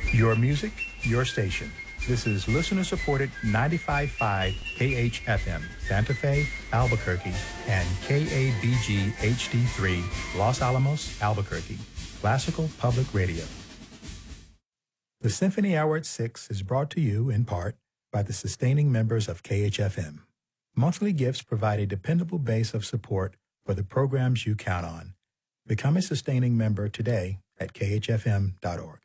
Your music, your station. This is listener-supported 95.5 KHFM, Santa Fe, Albuquerque, and KABG HD3, Los Alamos, Albuquerque. Classical Public Radio. The Symphony Hour at 6 is brought to you, in part, by the sustaining members of KHFM. Monthly gifts provide a dependable base of support for the programs you count on. Become a sustaining member today at khfm.org.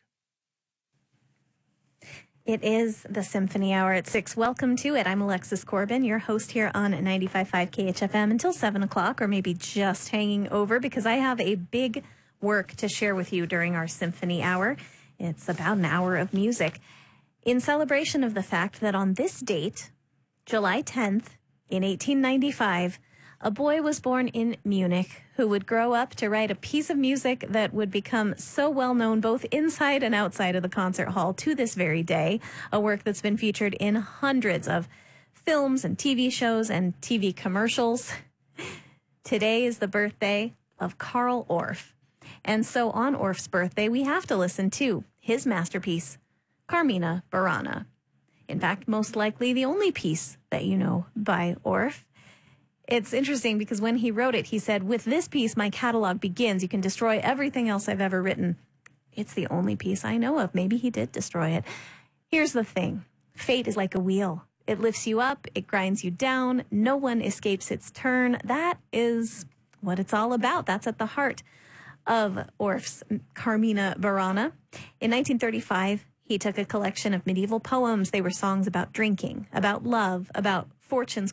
It is the Symphony Hour at 6. Welcome to it. I'm Alexis Corbin, your host here on 95.5 KHFM until 7 o'clock, or maybe just hanging over because I have a big work to share with you during our Symphony Hour. It's about an hour of music in celebration of the fact that on this date, July 10th, in 1895, a boy was born in Munich who would grow up to write a piece of music that would become so well known both inside and outside of the concert hall to this very day, a work that's been featured in hundreds of films and TV shows and TV commercials. Today is the birthday of Carl Orff. And so on Orff's birthday, we have to listen to his masterpiece, Carmina Burana. In fact, most likely the only piece that you know by Orff. It's interesting because when he wrote it, he said, with this piece, my catalog begins. You can destroy everything else I've ever written. It's the only piece I know of. Maybe he did destroy it. Here's the thing. Fate is like a wheel. It lifts you up. It grinds you down. No one escapes its turn. That is what it's all about. That's at the heart of Orff's Carmina Burana. In 1935, he took a collection of medieval poems. They were songs about drinking, about love, about fortune's